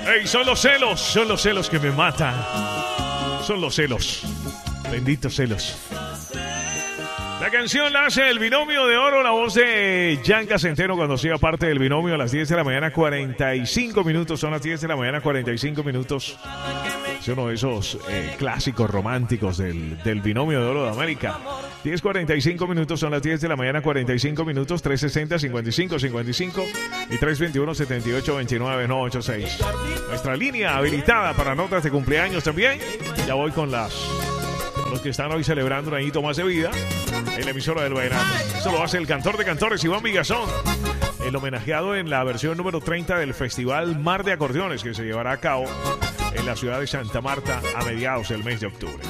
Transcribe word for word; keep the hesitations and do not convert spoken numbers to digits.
Hey, son los celos, son los celos que me matan. Son los celos. Benditos celos. La canción la hace el Binomio de Oro, la voz de Yanka Centeno cuando hacía parte del Binomio a las diez de la mañana, cuarenta y cinco minutos. Son las diez de la mañana, cuarenta y cinco minutos. Es uno de esos eh, clásicos románticos del, del Binomio de Oro de América. diez cuarenta y cinco minutos, son las diez de la mañana, cuarenta y cinco minutos. Tres sesenta, cincuenta y cinco cincuenta y cinco y tres veintiuno, setenta y ocho, veintinueve, no ochenta y seis. Nuestra línea habilitada para notas de cumpleaños también. Ya voy con las los que están hoy celebrando un añito más de vida en la emisora del Vallenato. Eso lo hace el cantor de cantores, Iván Vigazón, el homenajeado en la versión número treinta del Festival Mar de Acordeones, que se llevará a cabo en la ciudad de Santa Marta a mediados del mes de octubre.